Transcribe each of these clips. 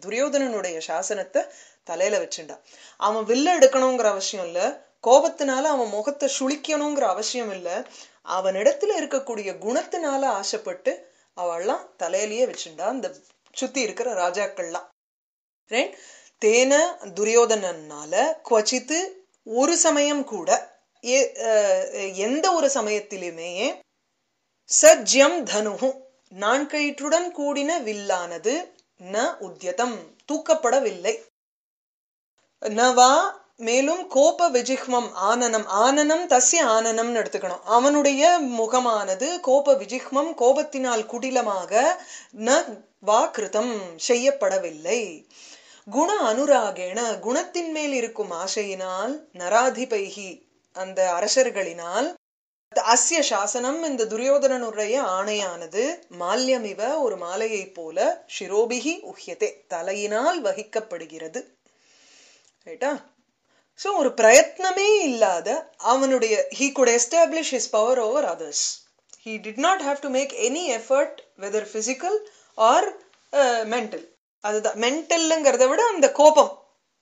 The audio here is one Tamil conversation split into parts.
துரியோதனனுடைய சாசனத்தை தலையில வச்சுட்டான். அவன் வில்ல எடுக்கணுங்கிற அவசியம் இல்ல, கோபத்தினால அவன் முகத்தை சுளிக்கணுங்கிற அவசியம் இல்ல, அவனிடத்துல இருக்கக்கூடிய குணத்தினால ஆசைப்பட்டு அவள்லாம் தலையிலேயே வச்சுட்டா அந்த சுத்தி இருக்கிற ராஜாக்கள்லாம். ரைட்? தேன துரியோதனனால குவச்சித்து ஒரு சமயம் கூட எந்த ஒரு சமயத்திலுமே சஜ்யம் தனுஹு நான்கயிற்றுடன் கூடின வில்லானது ந உத்யதம் தூக்கப்படவில்லை. நவா மேலும் கோப விஜிஹ்மம் ஆனனம், ஆனனம் தஸ்ய ஆனனம்னு எடுத்துக்கணும். அவனுடைய முகமானது கோப விஜிஹ்மம் கோபத்தினால் குடிலமாக ந வா கிருதம் செய்யப்படவில்லை. குண அனுராகேண குணத்தின் மேல் இருக்கும் ஆசையினால் நராதிபைகி அந்த அரசர்களினால் அஸ்ய சாசனம் இந்த துரியோதனனுடைய ஆணையானது மால்யமிவ ஒரு மாலையை போல ஷிரோபிகி உஹ்யதே தலையினால் வகிக்கப்படுகிறது. ரைட்டா? சோ ஒரு பிரயத்னமே இல்லாத அவனுடைய he could establish his power over others. He did not have to make any effort whether physical or mental. அதுதான் மென்டல்ங்கிறத விட அந்த கோபம்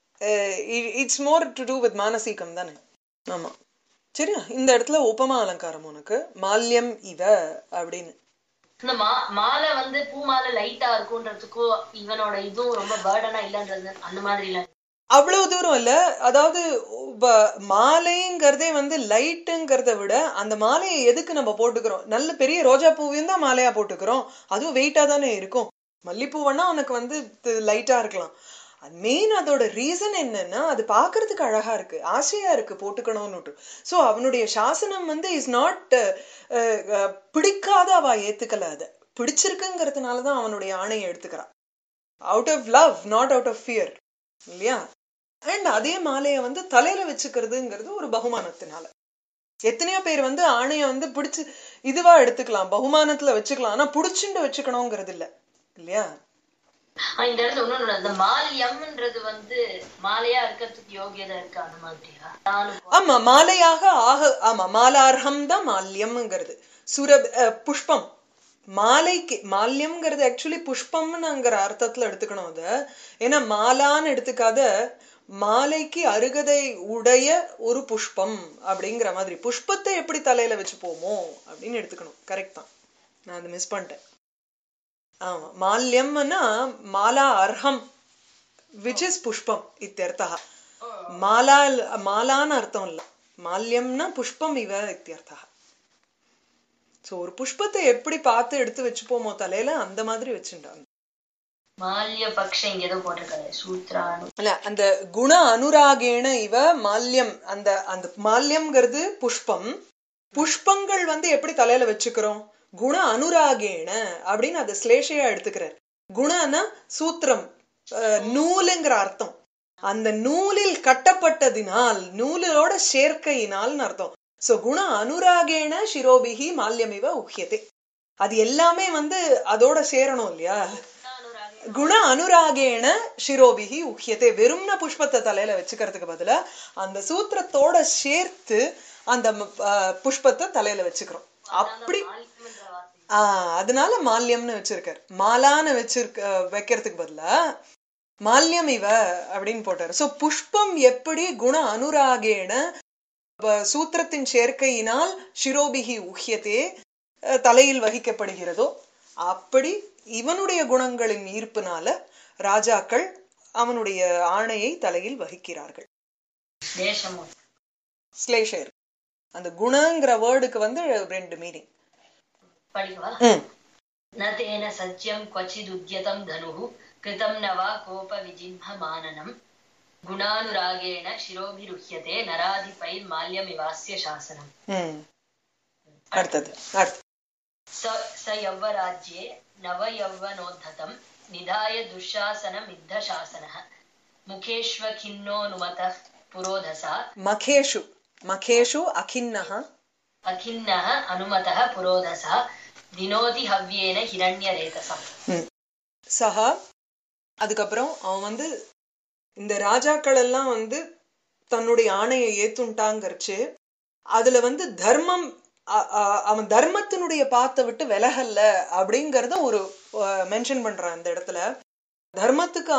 it's more to do with மானசீகம் தானே. ஆமா சரியா? இந்த இடத்துல உபமா அலங்காரம் உனக்கு மால்யம் இவ அப்படின்னு. இந்த மாலை வந்து பூ மாலை லைட்டா இருக்கும்ன்றதுக்கும் இவனோட இதுவும் ரொம்ப பேர்டனா இல்லன்றது அந்த மாதிரி இல்ல, அவ்வளவு தூரம் இல்ல. அதாவது மாலைங்கிறதே வந்து லைட்டுங்கிறத விட அந்த மாலையை எதுக்கு நம்ம போட்டுக்கிறோம்? நல்ல பெரிய ரோஜா பூவையும் தான் மாலையா போட்டுக்கிறோம், அதுவும் வெயிட்டா தானே இருக்கும். மல்லிப்பூவன்னா உனக்கு வந்து லைட்டா இருக்கலாம். மெயின் அதோட ரீசன் என்னன்னா அது பாக்குறதுக்கு அழகா இருக்கு, ஆசையா இருக்கு போட்டுக்கணும்னு. சோ அவனுடைய சாசனம் வந்து இஸ் நாட் பிடிக்காத அவ ஏத்துக்கல, அத பிடிச்சிருக்குங்கிறதுனாலதான் அவனுடைய ஆணையை எடுத்துக்கிறான். Out of love, not out of fear, இல்லையா? அண்ட் அதே மாலைய வந்து தலையில வச்சுக்கிறதுங்கிறது ஒரு பகுமானத்தினால. எத்தனையோ பேர் வந்து ஆணைய வந்து பிடிச்சு இதுவா எடுத்துக்கலாம், பகுமானத்துல வச்சுக்கலாம், ஆனா புடிச்சுண்டு வச்சுக்கணுங்கிறது இல்ல, இல்லையா? இந்த இடத்துல ஒண்ணு இந்த மால்யம்ன்றது வந்து மாலையா இருக்கிறதுக்கு யோகியதா இருக்கு அந்த மாதிரியா? ஆமா மாலையாக ஆக, ஆமா மாலார்ஹம் தான் மால்யம்ங்கிறது. புஷ்பம் மாலைக்கு மால்யம்ங்கிறது ஆக்சுவலி புஷ்பம்ங்கிற அர்த்தத்துல எடுத்துக்கணும் அத. ஏன்னா மாலான்னு எடுத்துக்காத, மாலைக்கு அருகதை உடைய ஒரு புஷ்பம் அப்படிங்கிற மாதிரி புஷ்பத்தை எப்படி தலையில வச்சு போமோ அப்படின்னு எடுத்துக்கணும். கரெக்ட் தான், நான் அதை மிஸ் பண்ணிட்டேன். ஆமா மால்யம்னா மாலா அர்ஹம் விச் இஸ் புஷ்பம் இத்தியர்த்தா. மாலா மாலான்னு அர்த்தம் இல்ல, மால்யம்னா புஷ்பம் இவ இத்தியர்த்தா. சோ ஒரு புஷ்பத்தை எப்படி பார்த்து எடுத்து வச்சுப்போமோ தலையில அந்த மாதிரி வச்சுட்டாங்க. அந்த குண அனுராகேண இவ மால்யம், அந்த அந்த மால்யம்ங்கிறது புஷ்பம். புஷ்பங்கள் வந்து எப்படி தலையில வச்சுக்கிறோம்? குண அனுராகேண அப்படின்னு அதை ஸ்லேஷையா எடுத்துக்கிறார். குணனா சூத்திரம், நூலுங்கிற அர்த்தம். அந்த நூலில் கட்டப்பட்டதினால், நூலோட சேர்க்கையினால் அர்த்தம். சோ குண அனுராகேண ஷிரோபிகி மால்யமிவ உஹ்யதே, அது எல்லாமே வந்து அதோட சேரணும் இல்லையா? குண அனுராகேண ஷிரோபிகி உஹ்யதே, வெறும்ன புஷ்பத்தை தலையில வச்சுக்கிறதுக்கு பதிலா அந்த சூத்திரத்தோட சேர்த்து அந்த புஷ்பத்தை தலையில வச்சுக்கிறோம். அப்படி அதனால மால்யம்னு வச்சிருக்காரு. மாலான்னு வைக்கிறதுக்கு பதிலா மால்யம் இவ அப்படின்னு போட்டாரு. சோ புஷ்பம் எப்படி குண அனுராகேண சூத்திரத்தின் சேர்க்கையினால் ஷிரோபிகி உஹ்யதே தலையில் வகிக்கப்படுகிறதோ, அப்படி இவனுடைய குணங்களின் ஈர்ப்புனால ராஜாக்கள் அவனுடைய ஆணையை தலையில் வகிக்கிறார்கள். ஸ்லேஷர் அந்த குணங்கிற வேர்டுக்கு வந்து ரெண்டு மீனிங். நதேன சத்யம் க்வசிதுத்யதம் தனுஹு கிருதம் நவா கோப விஜிம்ஹமானனம் குணானுராகேண ஷிரோபிருஹ்யதே நராதிபை மால்யமிவாஸ்ய சாசனம். அடுத்தது ச யவ்வராஜ்யே நவ யவ்வனோத்ததம் நிதாய துஷாசன மித்த சாசனஹ முகேஷ்வகின்னோனுமதः புரோதசா மகேஷு மகேஷு அகின்னஹ அகின்னஹ அனுமதः புரோதசா வினோதி ஹவ்யேன ஹிரண்யரேதசம். சஹா அதுக்கப்புறம் அவன் வந்து இந்த ராஜாக்கள் எல்லாம் வந்து தன்னுடைய ஆணையை ஏத்துட்டாங்கரிச்சு, அதுல வந்து தர்மம் அவன் தர்மத்தினுடைய பாத்தை விட்டு விலகல்ல அப்படிங்கறத ஒரு மென்ஷன் பண்றான் அந்த இடத்துல. தர்மத்துக்கு